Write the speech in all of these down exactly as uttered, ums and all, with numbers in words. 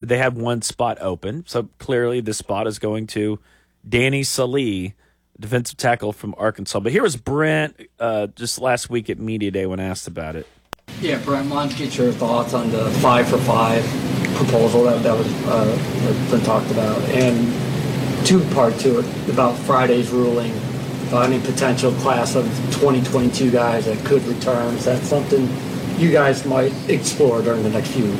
they had one spot open. So clearly this spot is going to Danny Salee, defensive tackle from Arkansas. But here was Brent uh, just last week at Media Day when asked about it. Yeah, Brent, wanted to get your thoughts on the five for five proposal that, that was uh, that's been talked about. And two part to it about Friday's ruling. Uh, any potential class of twenty twenty-two guys that could return. Is that something you guys might explore during the next few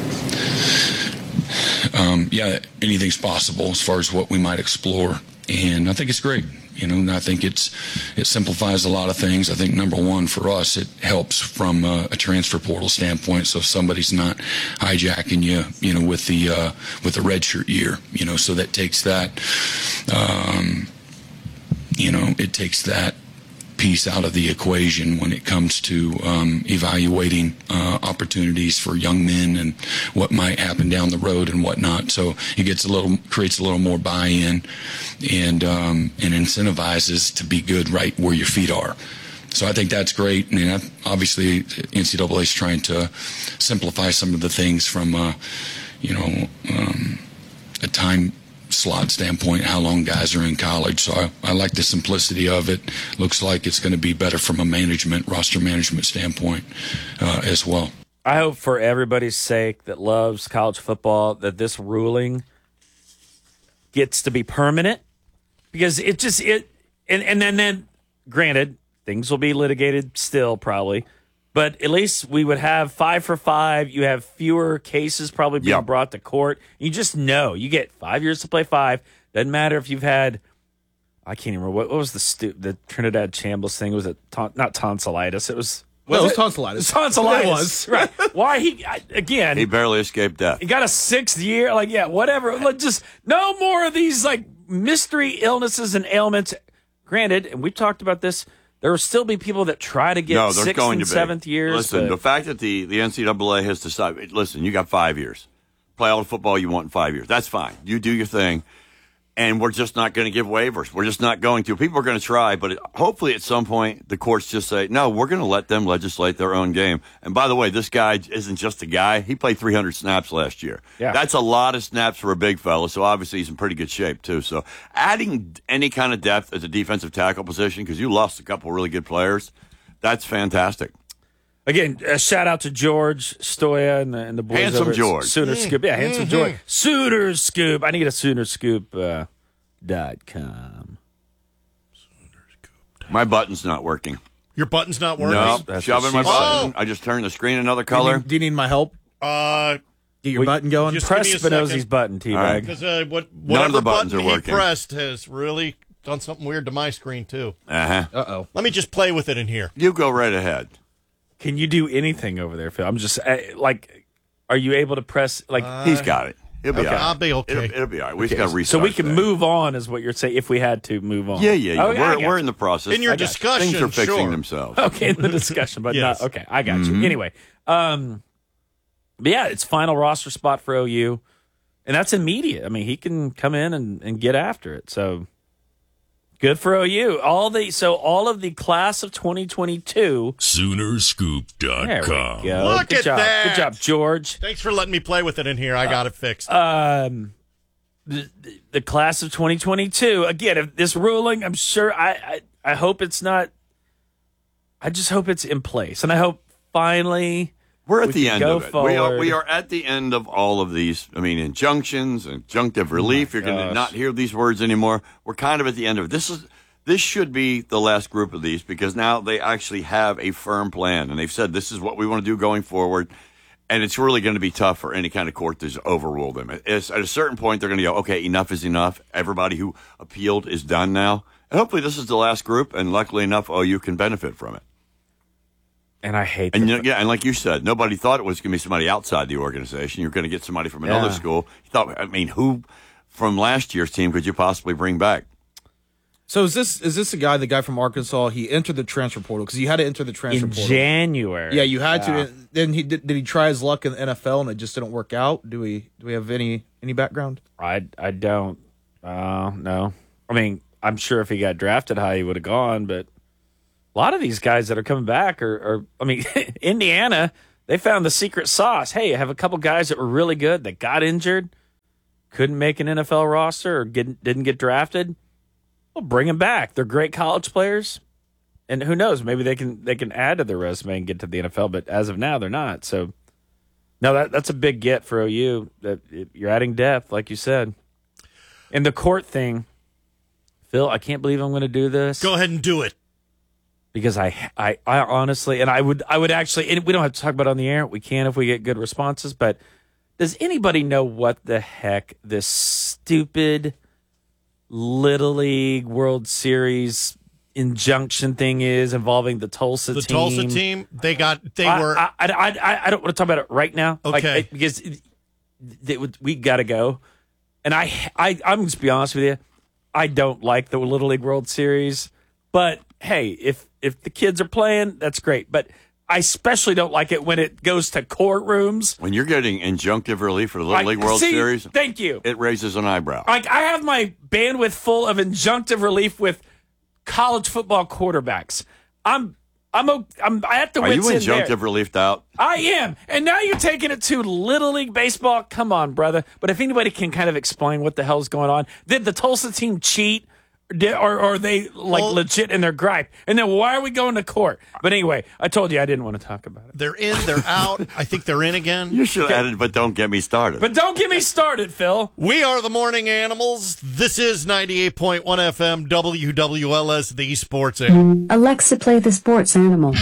weeks? Um, yeah, anything's possible as far as what we might explore. And I think it's great. You know, and I think it's it simplifies a lot of things. I think, number one, for us, it helps from uh, a transfer portal standpoint. So if somebody's not hijacking you, you know, with the uh, with the redshirt year, you know, so that takes that, um, you know, it takes that piece out of the equation when it comes to um, evaluating uh, opportunities for young men and what might happen down the road and whatnot. So it gets a little, creates a little more buy-in and um, and incentivizes to be good right where your feet are. So I think that's great. And obviously, N C double A is trying to simplify some of the things from, uh, you know, um, a time slot standpoint, how long guys are in college. So I, I like the simplicity of it. Looks like it's going to be better from a management, roster management standpoint uh, as well. I hope for everybody's sake that loves college football that this ruling gets to be permanent, because it just, it, and, and then, then granted, things will be litigated still probably, but at least we would have five for five. You have fewer cases probably being yep. brought to court. You just know you get five years to play five. Doesn't matter if you've had, I can't even remember, what, what was the stu- the Trinidad Chambliss thing? Was it ton- not tonsillitis? It was. Well, was it was tonsillitis. Tonsillitis. It was. Right. Why he, I, again. He barely escaped death. He got a sixth year. Like, yeah, whatever. Like, just no more of these, like, mystery illnesses and ailments. Granted, and we've talked about this, there will still be people that try to get no, there's sixth going and to be. seventh years. Listen, but... the fact that the, the N C double A has decided, listen, you got five years. Play all the football you want in five years. That's fine. You do your thing. And we're just not going to give waivers. We're just not going to. People are going to try, but it, hopefully at some point the courts just say, no, we're going to let them legislate their own game. And by the way, this guy isn't just a guy. He played three hundred snaps last year. Yeah. That's a lot of snaps for a big fella, so obviously he's in pretty good shape too. So adding any kind of depth at the defensive tackle position, because you lost a couple really good players, that's fantastic. Again, a shout out to George Stoya and the, and the boys Handsome over at George. Sooner Scoop. Yeah, Handsome Mm-hmm. George. Sooner Scoop. I need a Sooner Scoop uh, dot com. My button's not working. Your button's not working? No, That's shoving what my she button. said. I just turned the screen another Do you color. need, do you need my help? Uh, Get your We- button going? just- Press give me a Spinozzi's second. button, T-Bag. All right. because uh, what, None of whatever the buttons button are he working. pressed has really done something weird to my screen, too. Uh-huh. Uh-oh. Let me just play with it in here. You go right ahead. Can you do anything over there, Phil? I'm just, uh, like, are you able to press, like, He's got it. He'll be Okay. all right. I'll be okay. It'll, it'll be all right. We just got to so restart. we can that. move on, is what you're saying, if we had to move on. Yeah, yeah, yeah. Okay, I we're got we're you. in the process. In your I got you. discussion, things are fixing sure. themselves. Okay, in the discussion, but Yes. not, okay, I got Mm-hmm. you. Anyway, um, but yeah, it's final roster spot for O U, and that's immediate. I mean, he can come in and, and get after it, so good for O U. All the So all of the class of twenty twenty-two. Soonerscoop dot There we com. go. Look Good at job. that. Good job, George. Thanks for letting me play with it in here. I got it fixed. Um, the, the class of twenty twenty-two. Again, if this ruling, I'm sure. I, I I hope it's not. I just hope it's in place, and I hope finally We're at we the can end go of it. We are, forward. we are at the end of all of these. I mean, injunctions, injunctive relief. You're going to gosh. not hear these words anymore. We're kind of at the end of it. This is this should be the last group of these, because now they actually have a firm plan, and they've said this is what we want to do going forward. And it's really going to be tough for any kind of court to overrule them. It's, at a certain point, they're going to go, okay, enough is enough. Everybody who appealed is done now. And hopefully this is the last group, and luckily enough, O U can benefit from it. And I hate And the- you know, yeah, and like you said, nobody thought it was going to be somebody outside the organization. You're going to get somebody from another Yeah. school. You thought, I mean, who from last year's team could you possibly bring back? So is this is this a guy, the guy from Arkansas? He entered the transfer portal because you had to enter the transfer in portal. January. Yeah, you had Yeah. to. Then he did. Did he try his luck in the N F L and it just didn't work out? Do we do we have any any background? I I don't. Uh, no. I mean, I'm sure if he got drafted high, he would have gone. But a lot of these guys that are coming back are, are I mean, Indiana, they found the secret sauce. Hey, I have a couple guys that were really good that got injured. couldn't make an N F L roster or get, didn't get drafted, well, bring them back. They're great college players. And who knows, maybe they can they can add to their resume and get to the N F L, but as of now, they're not. So, no, that that's a big get for O U. That you're adding depth, like you said. And the court thing, Phil, I can't believe I'm going to do this. Go ahead and do it. Because I, I, I honestly, and I would, I would actually, and we don't have to talk about it on the air. We can if we get good responses. But does anybody know what the heck this stupid Little League World Series injunction thing is involving the Tulsa the team? The Tulsa team, they got, they I, were. I, I, I, I don't want to talk about it right now. Okay. Like, because it, it, we got to go. And I, I, I'm just be honest with you. I don't like the Little League World Series, but hey, if if the kids are playing, that's great. But I especially don't like it when it goes to courtrooms. When you're getting injunctive relief for the Little I, League World see, Series, thank you. It raises an eyebrow. Like I have my bandwidth full of injunctive relief with college football quarterbacks. I'm I'm I'm I have to. Are you wits in injunctive there. reliefed out? I am, and now you're taking it to Little League Baseball. Come on, brother. But if anybody can kind of explain what the hell's going on, did the Tulsa team cheat? Did, or, or are they like well, legit in their gripe? And then why are we going to court? But anyway, I told you I didn't want to talk about it. They're in, they're out. I think they're in again. You should have added, but don't get me started. But don't get me started, Phil. We are the Morning Animals. This is ninety-eight point one F M W W L S, the Sports Animal. Alexa, play the Sports Animal.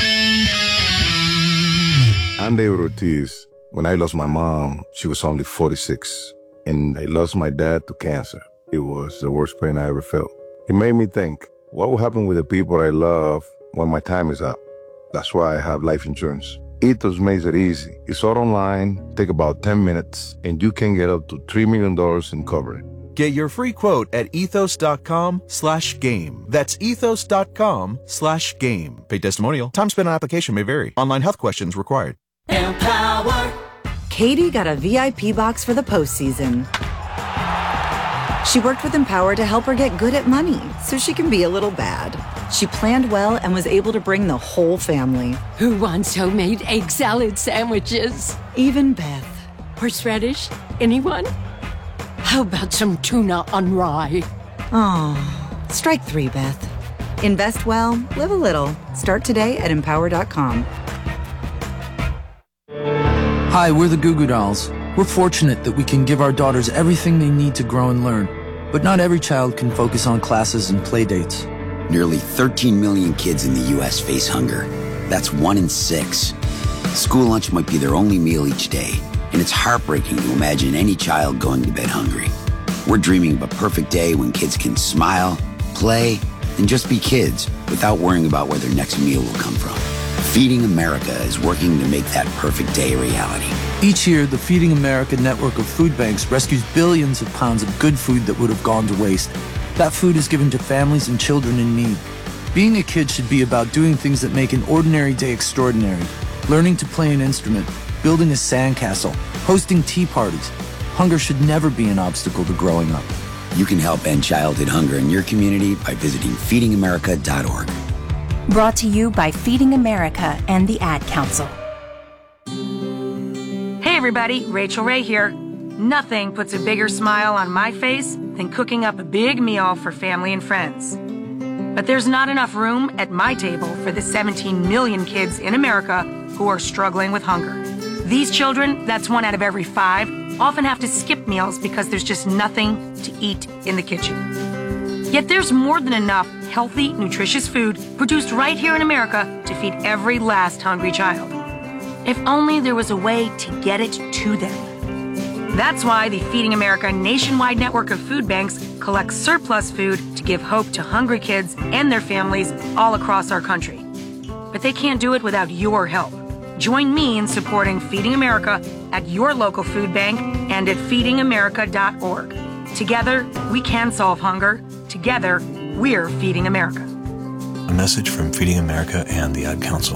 I'm David Ortiz. When I lost my mom, she was only forty-six. And I lost my dad to cancer. It was the worst pain I ever felt. It made me think, what will happen with the people I love when my time is up? That's why I have life insurance. Ethos makes it easy. It's all online, take about ten minutes, and you can get up to three million dollars in coverage. Get your free quote at ethos.com slash game. That's ethos.com slash game. Paid testimonial. Time spent on application may vary. Online health questions required. Empower. Katie got a V I P box for the postseason. She worked with Empower to help her get good at money so she can be a little bad. She planned well and was able to bring the whole family. Who wants homemade egg salad sandwiches? Even Beth. Horseradish? Anyone? How about some tuna on rye? Oh, strike three, Beth. Invest well, live a little. Start today at empower dot com. Hi, we're the Goo Goo Dolls. We're fortunate that we can give our daughters everything they need to grow and learn. But not every child can focus on classes and play dates. Nearly thirteen million kids in the U S face hunger. That's one in six. School lunch might be their only meal each day, and it's heartbreaking to imagine any child going to bed hungry. We're dreaming of a perfect day when kids can smile, play, and just be kids without worrying about where their next meal will come from. Feeding America is working to make that perfect day a reality. Each year, the Feeding America network of food banks rescues billions of pounds of good food that would have gone to waste. That food is given to families and children in need. Being a kid should be about doing things that make an ordinary day extraordinary. Learning to play an instrument, building a sandcastle, hosting tea parties. Hunger should never be an obstacle to growing up. You can help end childhood hunger in your community by visiting feeding america dot org. Brought to you by Feeding America and the Ad Council. Hey everybody, Rachel Ray here. Nothing puts a bigger smile on my face than cooking up a big meal for family and friends. But there's not enough room at my table for the seventeen million kids in America who are struggling with hunger. These children, that's one out of every five, often have to skip meals because there's just nothing to eat in the kitchen. Yet there's more than enough healthy, nutritious food produced right here in America to feed every last hungry child. If only there was a way to get it to them. That's why the Feeding America nationwide network of food banks collects surplus food to give hope to hungry kids and their families all across our country. But they can't do it without your help. Join me in supporting Feeding America at your local food bank and at feeding america dot org. Together, we can solve hunger. Together, we're Feeding America. A message from Feeding America and the Ad Council.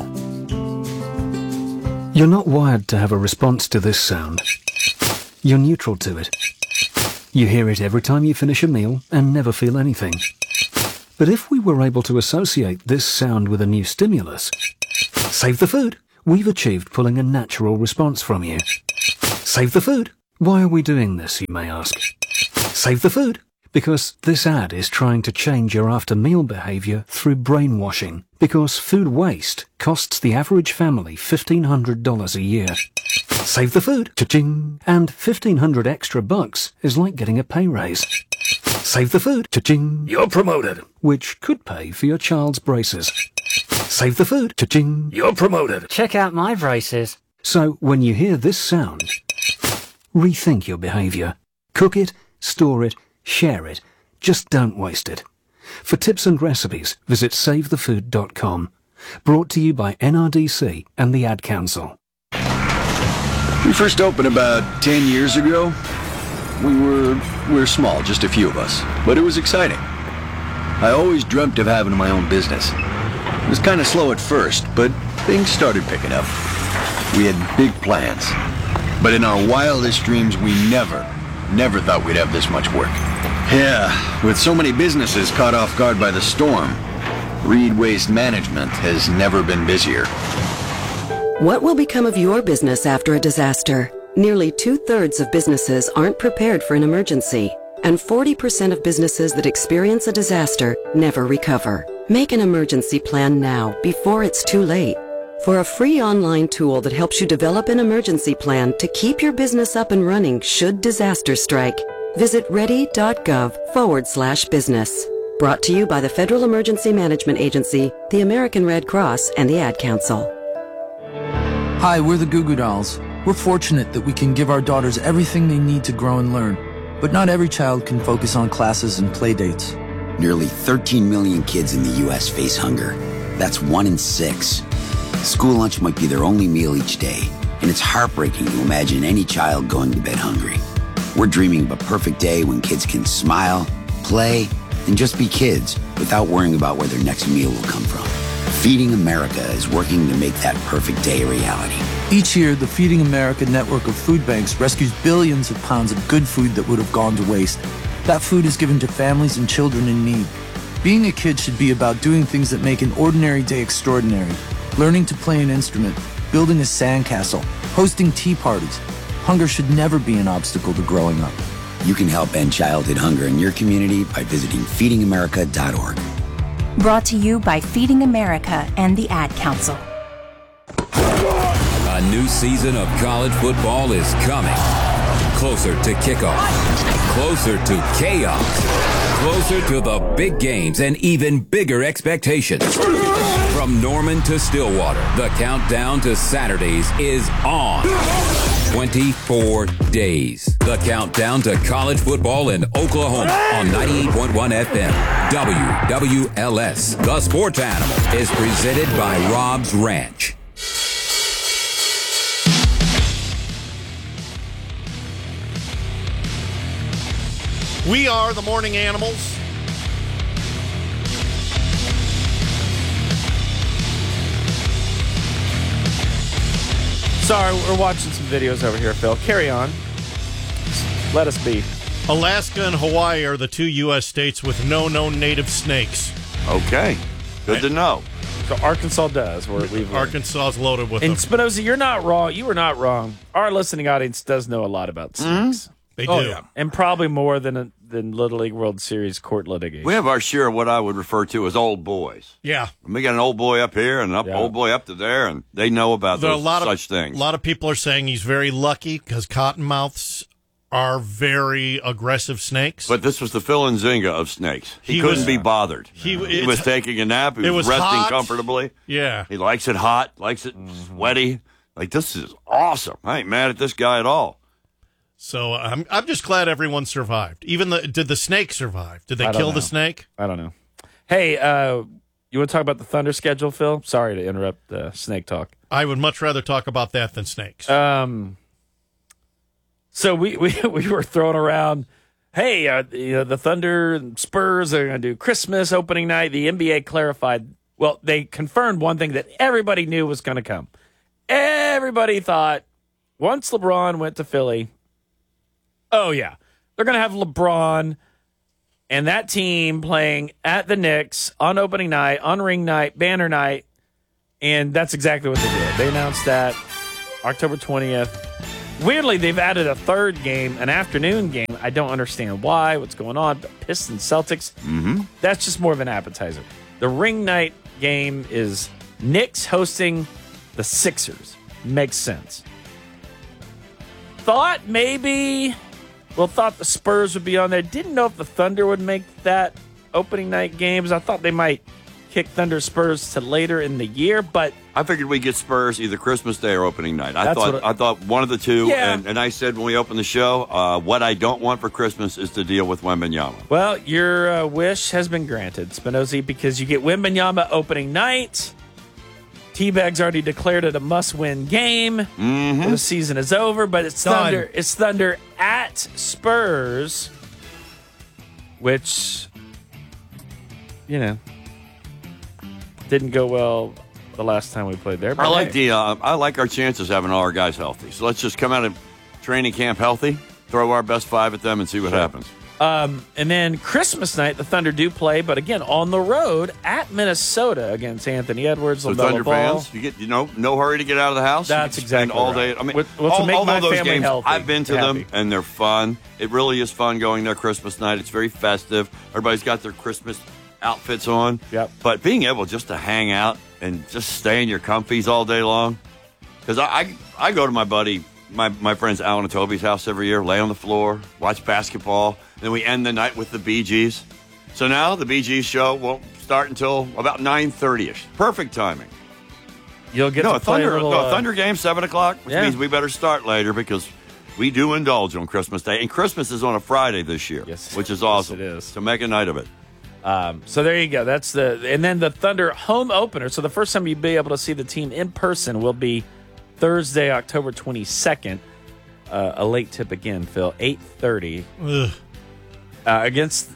You're not wired to have a response to this sound. You're neutral to it. You hear it every time you finish a meal and never feel anything. But if we were able to associate this sound with a new stimulus, save the food, we've achieved pulling a natural response from you. Save the food. Why are we doing this, you may ask? Save the food. Because this ad is trying to change your after-meal behavior through brainwashing. Because food waste costs the average family fifteen hundred dollars a year. Save the food. Cha-ching. And fifteen hundred extra bucks is like getting a pay raise. Save the food. Cha-ching. You're promoted. Which could pay for your child's braces. Save the food. Cha-ching. You're promoted. Check out my braces. So when you hear this sound, rethink your behavior. Cook it, store it, share it. Just don't waste it. For tips and recipes, visit save the food dot com. Brought to you by N R D C and the Ad Council. We first opened about ten years ago. We were, we were small, just a few of us, but it was exciting. I always dreamt of having my own business. It was kind of slow at first, but things started picking up. We had big plans, but in our wildest dreams, we never, never thought we'd have this much work. Yeah, with so many businesses caught off guard by the storm, Reed Waste Management has never been busier. What will become of your business after a disaster? Nearly two-thirds of businesses aren't prepared for an emergency, and forty percent of businesses that experience a disaster never recover. Make an emergency plan now, before it's too late. For a free online tool that helps you develop an emergency plan to keep your business up and running should disaster strike, visit ready.gov forward slash business. Brought to you by the Federal Emergency Management Agency, the American Red Cross, and the Ad Council. Hi, we're the Goo Goo Dolls. We're fortunate that we can give our daughters everything they need to grow and learn. But not every child can focus on classes and play dates. Nearly thirteen million kids in the U S face hunger. That's one in six. School lunch might be their only meal each day, and it's heartbreaking to imagine any child going to bed hungry. We're dreaming of a perfect day when kids can smile, play, and just be kids without worrying about where their next meal will come from. Feeding America is working to make that perfect day a reality. Each year, the Feeding America network of food banks rescues billions of pounds of good food that would have gone to waste. That food is given to families and children in need. Being a kid should be about doing things that make an ordinary day extraordinary. Learning to play an instrument, building a sandcastle, hosting tea parties. Hunger should never be an obstacle to growing up. You can help end childhood hunger in your community by visiting feeding america dot org. Brought to you by Feeding America and the Ad Council. A new season of college football is coming. Closer to kickoff. Closer to chaos. Closer to the big games and even bigger expectations. From Norman to Stillwater, the countdown to Saturdays is on. twenty-four days. The countdown to college football in Oklahoma on ninety-eight point one F M. W W L S. The Sports Animal is presented by Rob's Ranch. We are the Morning Animals. Sorry, we're watching some videos over here, Phil. Carry on. Let us be. Alaska and Hawaii are the two U S states with no known native snakes. Okay. Good to know. So Arkansas does. Where we've Arkansas is loaded with and them. Spinoza, you're not wrong. You were not wrong. Our listening audience does know a lot about snakes. Mm-hmm. They oh, do. Yeah. And probably more than than Little League World Series court litigation. We have our share of what I would refer to as old boys. Yeah. We got an old boy up here and an up, Yeah. old boy up to there, and they know about There are those a lot such of, things. A lot of people are saying he's very lucky because cottonmouths are very aggressive snakes. But this was the Phil Nzinga of snakes. He, He couldn't was- be bothered. He- He, it's- was taking a nap. He it was, was resting hot. comfortably. Yeah. He likes it hot, likes it sweaty. Like, this is awesome. I ain't mad at this guy at all. So I'm I'm just glad everyone survived. Even the did the snake survive? Did they I don't kill the know. snake? I don't know. Hey, uh, you want to talk about the Thunder schedule, Phil? Sorry to interrupt uh, snake talk. I would much rather talk about that than snakes. Um, so we, we, we were throwing around, hey, uh, you know, the Thunder and Spurs are going to do Christmas opening night. The N B A clarified, well, they confirmed one thing that everybody knew was going to come. Everybody thought once LeBron went to Philly, oh, yeah, they're going to have LeBron and that team playing at the Knicks on opening night, on ring night, banner night. And that's exactly what they did. They announced that October twentieth. weirdly, they've added a third game, an afternoon game. I don't understand why, what's going on. But Pistons, Celtics, mm-hmm. that's just more of an appetizer. The ring night game is Knicks hosting the Sixers. Makes sense. Thought maybe, well, thought the Spurs would be on there. Didn't know if the Thunder would make that opening night games. I thought they might kick Thunder Spurs to later in the year, but I figured we'd get Spurs either Christmas Day or opening night. I That's thought what it- I thought one of the two, Yeah. and, and I said when we opened the show, uh, what I don't want for Christmas is to deal with Wembanyama. Well, your uh, wish has been granted, Spinozzi, because you get Wembanyama opening night. T-Bag's already declared it a must-win game. Mm-hmm. The season is over, but it's Done. Thunder. It's Thunder at Spurs, which, you know, didn't go well the last time we played there. But I like hey. the uh, I like our chances having all our guys healthy. So let's just come out of training camp healthy, throw our best five at them, and see what Sure. happens. Um, and then Christmas night, the Thunder do play, but again on the road at Minnesota against Anthony Edwards. So LaMelo Thunder Ball. fans, you get you know no hurry to get out of the house. That's You can spend exactly all right. day. I mean, What- what's to all, make all my of those family games. healthy, I've been to them happy. and they're fun. It really is fun going there Christmas night. It's very festive. Everybody's got their Christmas outfits on. Yep. But being able just to hang out and just stay in your comfies all day long, because I, I I go to my buddy. My, my friends Alan and Toby's house every year, lay on the floor, watch basketball, and then we end the night with the Bee Gees. So now the Bee Gees show won't start until about nine thirty-ish. Perfect timing. You'll get no, to a play Thunder, a little, no, a uh, Thunder game, seven o'clock, which yeah. means we better start later because we do indulge on Christmas Day. And Christmas is on a Friday this year, Yes. which is awesome. Yes, it is. So make a night of it. Um, so there you go. That's the and then the Thunder home opener. So the first time you'll be able to see the team in person will be Thursday, October twenty-second. Uh, a late tip again, Phil. eight thirty uh, against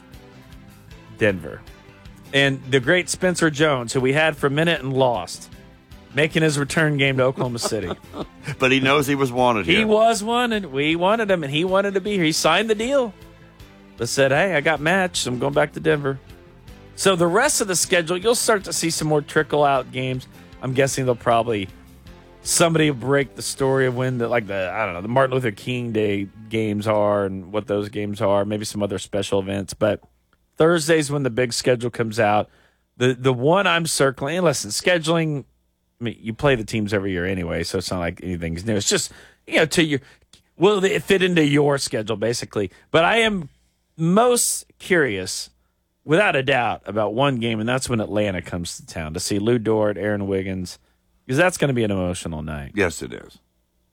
Denver. And the great Spencer Jones, who we had for a minute and lost, making his return game to Oklahoma City. But he knows he was wanted here. He was wanted. We wanted him, and he wanted to be here. He signed the deal. But said, hey, I got matched. I'm going back to Denver. So the rest of the schedule, you'll start to see some more trickle-out games. I'm guessing they'll probably somebody will break the story of when the like the I don't know the Martin Luther King Day games are and what those games are. Maybe some other special events. But Thursday's when the big schedule comes out. The the one I'm circling. And listen, scheduling. I mean, you play the teams every year anyway, so it's not like anything's new. It's just you know to your will it fit into your schedule basically. But I am most curious, without a doubt, about one game, and that's when Atlanta comes to town to see Lou Dort, Aaron Wiggins. Because that's going to be an emotional night. Yes, it is.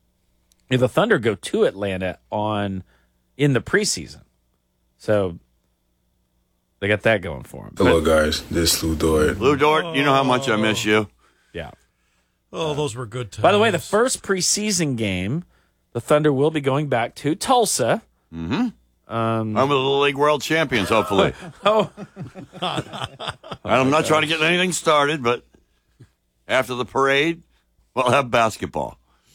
If the Thunder go to Atlanta on in the preseason, so they got that going for them. Hello, guys. This is Lou Dort. Lou Dort, you know how much I miss you. Yeah. Oh, those were good times. By the way, the first preseason game, the Thunder will be going back to Tulsa. Mm-hmm. Um, I'm with the League World Champions, hopefully. oh, I'm not trying to get anything started, but after the parade, we'll have basketball.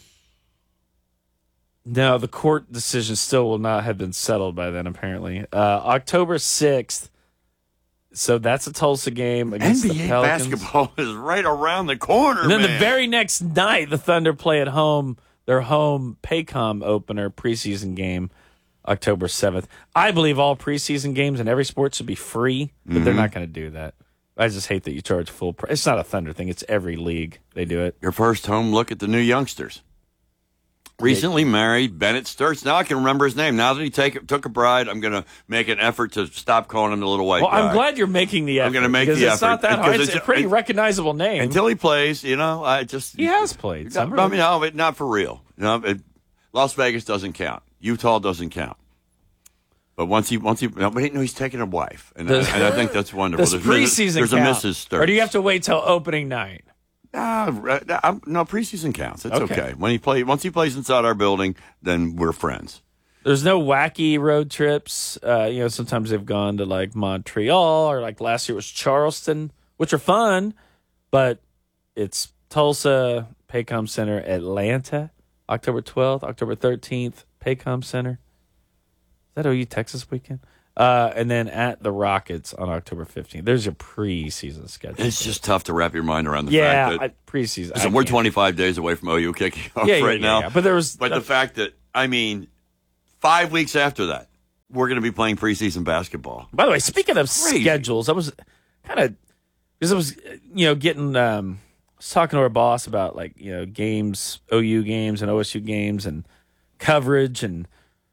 No, the court decision still will not have been settled by then, apparently. Uh, October sixth. So that's a Tulsa game against N B A the Pelicans. basketball is right around the corner, And then man. the very next night, the Thunder play at home, their home Paycom opener preseason game, October seventh. I believe all preseason games in every sport should be free, but Mm-hmm. they're not going to do that. I just hate that you charge full price. It's not a Thunder thing. It's every league they do it. Your first home look at the new youngsters. Recently married, Bennett Sturts. Now I can remember his name. Now that he take, took a bride, I'm going to make an effort to stop calling him the little white Well, guy. I'm glad you're making the effort. I'm going to make because the it's effort. not that hard. Because It's, a pretty it- recognizable name. Until he plays, you know, I just... He has played. I mean, no, but not for real. You know, it, Las Vegas doesn't count. Utah doesn't count. But once he, once he, no, but he, no, he's taking a wife, and, Does- I, and I think that's wonderful. Does There's, preseason there's count? a Missus Sturts. Or do you have to wait till opening night? Nah, right, I'm- no, preseason counts. It's Okay. okay. When he play, once he plays inside our building, then we're friends. There's no wacky road trips. Uh, you know, sometimes they've gone to like Montreal or like last year was Charleston, which are fun, but it's Tulsa, Paycom Center, Atlanta, October twelfth, October thirteenth, Paycom Center. Is that O U Texas weekend? Uh, and then at the Rockets on October fifteenth. There's your preseason schedule. It's just tough to wrap your mind around the yeah, fact that I, preseason. Listen, I we're can't. twenty-five days away from O U kicking off Yeah, yeah, right yeah, now. yeah. But there was, but the fact that I mean, five weeks after that, we're going to be playing preseason basketball. By the way, speaking of Crazy. schedules, I was kind of because I was you know getting um, I was talking to our boss about like you know games, O U games and O S U games and coverage and.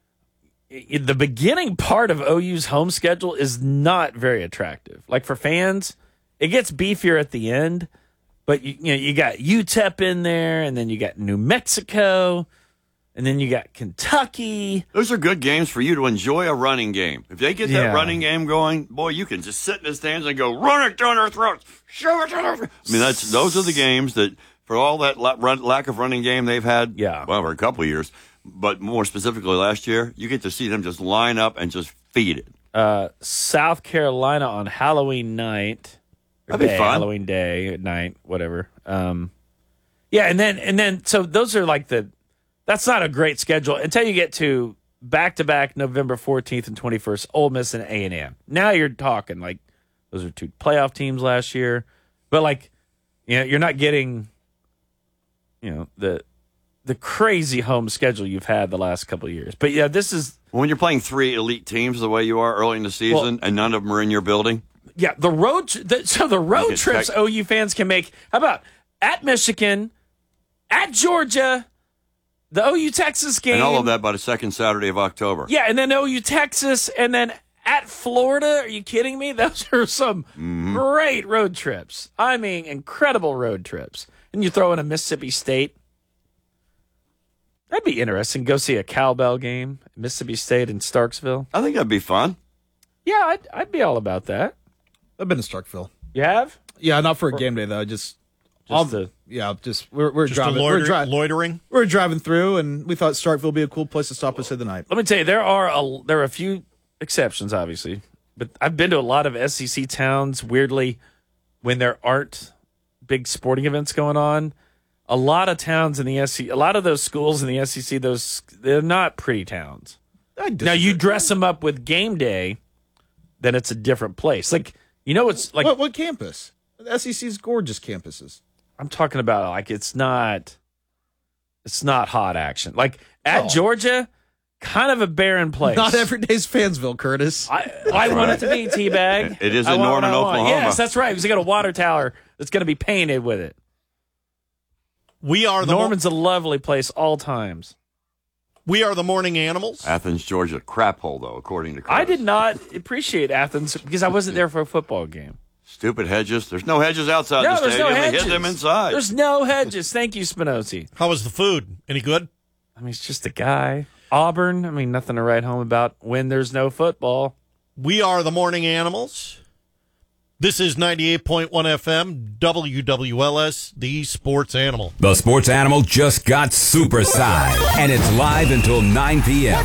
The beginning part of O U's home schedule is not very attractive. Like for fans, it gets beefier at the end, but you, you know you got U T E P in there, and then you got New Mexico, and then you got Kentucky. Those are good games for you to enjoy a running game. If they get that Yeah. running game going, boy, you can just sit in the stands and go run it down our throats, shove it down our throats. I mean, that's those are the games that for all that la- run, lack of running game they've had, yeah. well, for a couple of years. But more specifically last year, you get to see them just line up and just feed it. Uh, South Carolina on Halloween night. Or That'd be day, fun. Halloween day, night, whatever. Um, yeah, and then and then so those are like the that's not a great schedule until you get to back to back November fourteenth and twenty first, Ole Miss and A and M. Now you're talking like those are two playoff teams last year, but like you know you're not getting you know the. the crazy home schedule you've had the last couple of years. But yeah, this is... When you're playing three elite teams the way you are early in the season, Well- and none of them are in your building, Yeah, the road... The, so the road can trips check- O U fans can make... How about at Michigan, at Georgia, the O U Texas game... and all of that by the second Saturday of October. Yeah, and then O U Texas, and then at Florida. Are you kidding me? Those are some Mm-hmm. great road trips. I mean, incredible road trips. And you throw in a Mississippi State. That'd be interesting. Go see a cowbell game, Mississippi State in Starksville. I think that'd be fun. Yeah, I'd, I'd be all about that. I've been to Starkville. You have? Yeah, not for a game day though. Just, Just I'll- the- yeah, just we're we're Just a driving. loiter- we're dri- loitering. We're driving through, and we thought Starkville would be a cool place to stop and stay the night. Let me tell you, there are a, there are a few exceptions, obviously, but I've been to a lot of S E C towns. Weirdly, when there aren't big sporting events going on, a lot of towns in the S E C, a lot of those schools in the S E C, those they're not pretty towns. Now you dress them up with game day, then it's a different place. Like you know, it's like what, what campus? The S E C's gorgeous campuses. I'm talking about. Like it's not, it's not hot action. Like at Oh. Georgia, kind of a barren place. Not every day's Fansville, Curtis. I, I want it to be Teabag. It is I in want what Norman, I want. Oklahoma. Yes, that's right. Because they got a water tower that's going to be painted with it. We are the Norman's a lovely place all times. We are the morning animals. Athens, Georgia, crap hole though, according to Chris. I did not appreciate Athens because I wasn't there for a football game. Stupid hedges. There's no hedges outside No, the there's no stadium. They hedges. hit them inside. There's no hedges. Thank you, Spinozzi. How was the food? Any good? I mean, it's just a guy. Auburn. I mean, nothing to write home about when there's no football. We are the morning animals. This is ninety-eight point one F M, W W L S, the sports animal. The Sports Animal just got supersized, and it's live until nine p.m.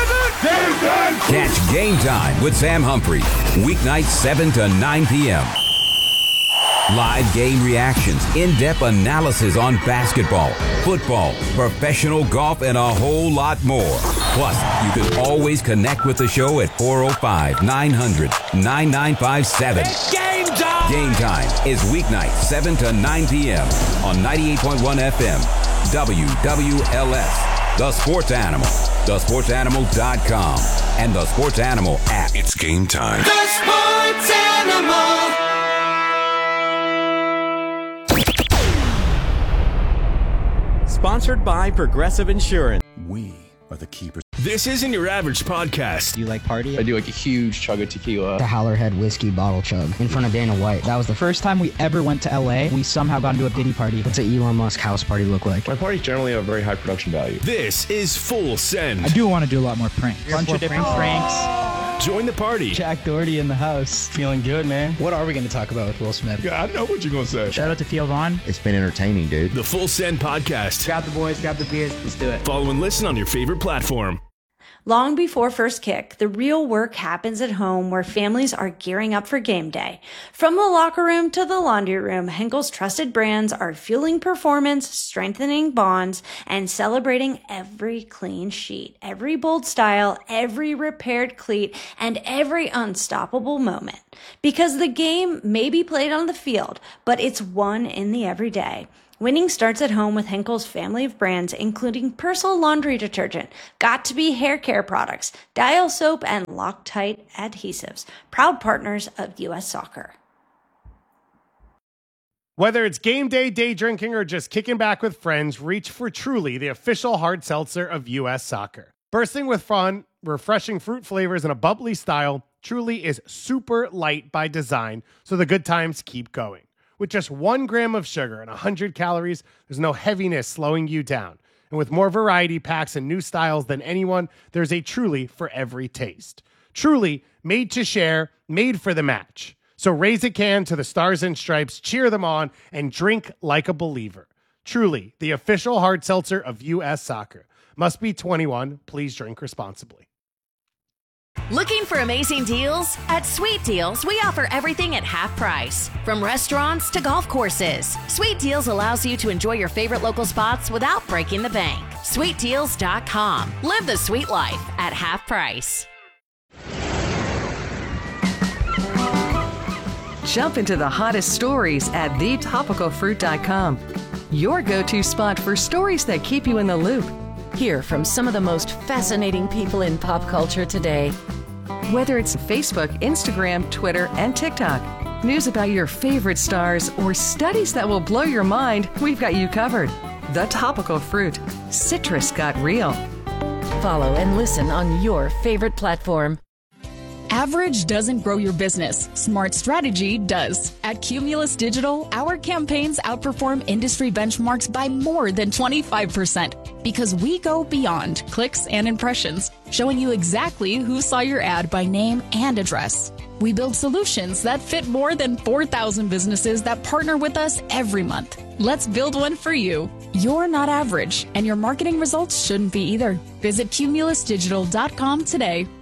Catch Game Time with Sam Humphrey, weeknights seven to nine p.m. Live game reactions, in-depth analysis on basketball, football, professional golf, and a whole lot more. Plus, you can always connect with the show at four oh five, nine hundred, nine nine five seven. Game time! Game Time is weeknights seven to nine p.m. on ninety-eight point one F M, W W L S, The Sports Animal, the sports animal dot com, and the Sports Animal app. It's game time. The Sports Animal. Sponsored by Progressive Insurance. We are the keepers. This isn't your average podcast. Do you like party? I do like a huge chug of tequila. The Howlerhead whiskey bottle chug in front of Dana White. That was the first time we ever went to L A. We somehow got into a Diddy party. What's an Elon Musk house party look like? My parties generally have very high production value. This is Full Send. I do want to do a lot more pranks. A bunch of different pranks. Join the party. Jack Doherty in the house. Feeling good, man. What are we going to talk about with Will Smith? Yeah, I know what you're going to say. Shout out to Theo Vaughn. It's been entertaining, dude. The Full Send podcast. Grab the boys, grab the beers. Let's do it. Follow and listen on your favorite platform. Long before first kick, the real work happens at home where families are gearing up for game day. From the locker room to the laundry room, Henkel's trusted brands are fueling performance, strengthening bonds, and celebrating every clean sheet, every bold style, every repaired cleat, and every unstoppable moment. Because the game may be played on the field, but it's won in the everyday. Winning starts at home with Henkel's family of brands, including Persil laundry detergent, Got2b hair care products, Dial soap, and Loctite adhesives. Proud partners of U S Soccer. Whether it's game day, day drinking, or just kicking back with friends, reach for Truly, the official hard seltzer of U S Soccer. Bursting with fun, refreshing fruit flavors, and a bubbly style, Truly is super light by design, so the good times keep going. With just one gram of sugar and one hundred calories, there's no heaviness slowing you down. And with more variety packs and new styles than anyone, there's a Truly for every taste. Truly, made to share, made for the match. So raise a can to the Stars and Stripes, cheer them on, and drink like a believer. Truly, the official hard seltzer of U S Soccer. Must be twenty-one. Please drink responsibly. Looking for amazing deals? At Sweet Deals, we offer everything at half price. From restaurants to golf courses, Sweet Deals allows you to enjoy your favorite local spots without breaking the bank. sweet deals dot com. Live the sweet life at half price. Jump into the hottest stories at the topical fruit dot com. Your go-to spot for stories that keep you in the loop. Hear from some of the most fascinating people in pop culture today. Whether it's Facebook, Instagram, Twitter, and TikTok, news about your favorite stars, or studies that will blow your mind, we've got you covered. The Topical Fruit. Citrus got real. Follow and listen on your favorite platform. Average doesn't grow your business. Smart strategy does. At Cumulus Digital, our campaigns outperform industry benchmarks by more than twenty-five percent because we go beyond clicks and impressions, showing you exactly who saw your ad by name and address. We build solutions that fit more than four thousand businesses that partner with us every month. Let's build one for you. You're not average, and your marketing results shouldn't be either. Visit cumulus digital dot com today.